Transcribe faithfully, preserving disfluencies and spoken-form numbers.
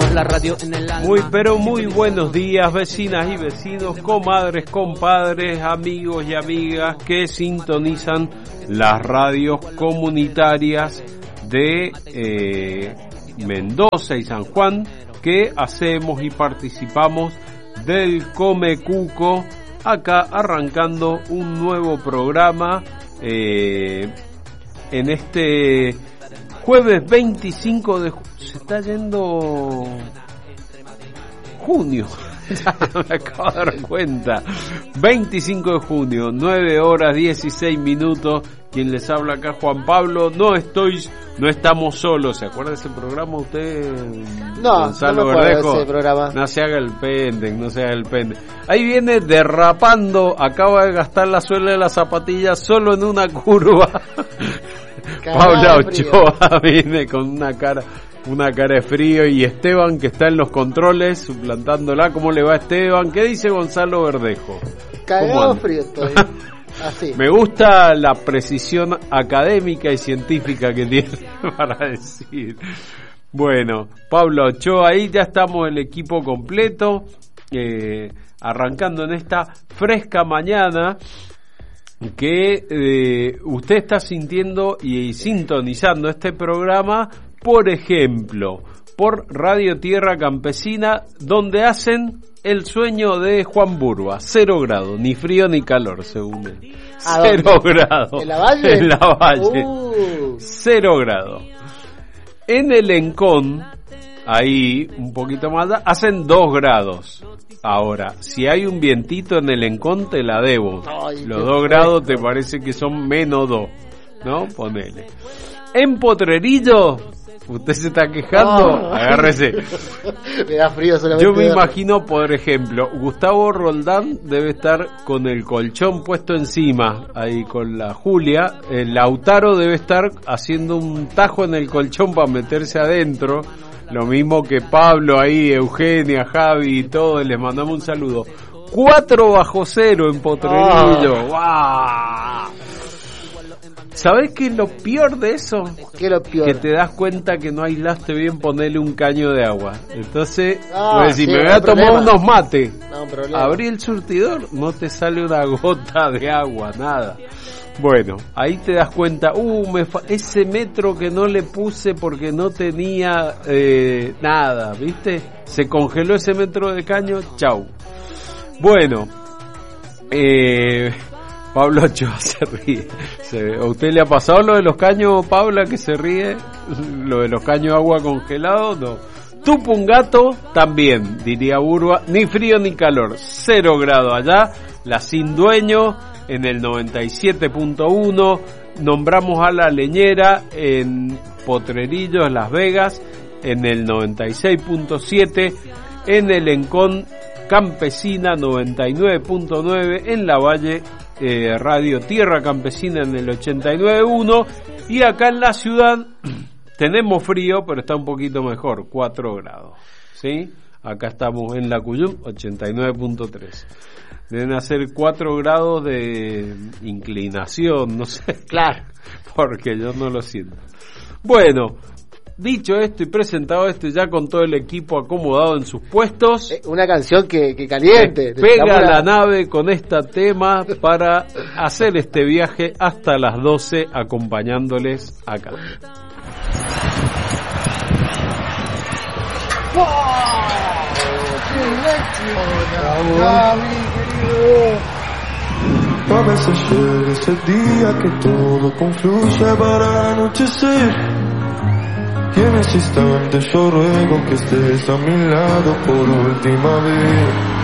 la radio en el alma. Muy pero muy buenos días, vecinas y vecinos, comadres, compadres, amigos y amigas que sintonizan las radios comunitarias de eh, Mendoza y San Juan, que hacemos y participamos del Come Cuco, acá arrancando un nuevo programa eh, en este jueves veinticinco de junio. Se está yendo junio, me acabo de dar cuenta. veinticinco de junio, nueve horas dieciséis minutos. Quien les habla acá, Juan Pablo. No estoy, no estamos solos. ¿Se acuerda de ese programa usted? No, Gonzalo no me acuerdo Verdejo. de ese programa. No se haga el pende, no se haga el pende. Ahí viene derrapando, acaba de gastar la suela de la zapatilla solo en una curva. Paula Ochoa viene con una cara, una cara de frío, y Esteban, que está en los controles suplantándola. ¿Cómo le va, Esteban? ¿Qué dice Gonzalo Verdejo? Cagado frío estoy. Así. Me gusta la precisión académica y científica que tiene para decir. Bueno, Pablo Ochoa, ahí ya estamos el equipo completo, eh, arrancando en esta fresca mañana que eh, usted está sintiendo y, y sintonizando este programa, por ejemplo, por Radio Tierra Campesina, donde hacen El Sueño de Juan Burba, cero grados, ni frío ni calor, según él. Cero grados. ¿En la Valle? En la Valle. Uh. Cero grados. En el Encón, ahí un poquito más, hacen dos grados. Ahora, si hay un vientito en el Encón, te la debo. Ay, los dos grados te parece que son menos dos, ¿no? Ponele. En Potrerillo, usted se está quejando, oh. Agárrese. Me da frío solamente. Yo me imagino, por ejemplo, Gustavo Roldán debe estar con el colchón puesto encima, ahí con la Julia. El Lautaro debe estar haciendo un tajo en el colchón para meterse adentro. Lo mismo que Pablo ahí, Eugenia, Javi y todos, les mandamos un saludo. Cuatro bajo cero en Potrerillo. ¡Wow! ¿Sabés qué es lo peor de eso? ¿Qué es lo peor? Que te das cuenta que no aislaste bien ponerle un caño de agua. Entonces, ah, pues, si sí, me voy no a tomar problema. unos mates, no, abrí el surtidor, no te sale una gota de agua, nada. Bueno, ahí te das cuenta, uh, me fa- ese metro que no le puse porque no tenía eh, nada, ¿viste? Se congeló ese metro de caño, chau. Bueno, eh, Pablo Ochoa se ríe. Se, ¿a usted le ha pasado lo de los caños, Paula, que se ríe? ¿Lo de los caños de agua congelados? No. Tupungato también, diría Burba, ni frío ni calor, cero grado allá, la Sin Dueño en el noventa y siete punto uno, nombramos a La Leñera en Potrerillo, en Las Vegas, en el noventa y seis punto siete, en el Encón Campesina noventa y nueve punto nueve, en La Valle eh, Radio Tierra Campesina en el ochenta y nueve punto uno, y acá en la ciudad tenemos frío, pero está un poquito mejor, cuatro grados, ¿sí? Acá estamos en La Cuyum, ochenta y nueve punto tres. Deben hacer cuatro grados de inclinación, no sé. Claro. Porque yo no lo siento. Bueno, dicho esto y presentado esto, ya con todo el equipo acomodado en sus puestos. Eh, una canción que, que caliente. Pega Estamos la la... nave con este tema para hacer este viaje hasta las doce, acompañándoles acá. ¡Wow! A veces llega ese día que todo confluye para anochecer, y en ese instante yo ruego que estés a mi lado por última vez.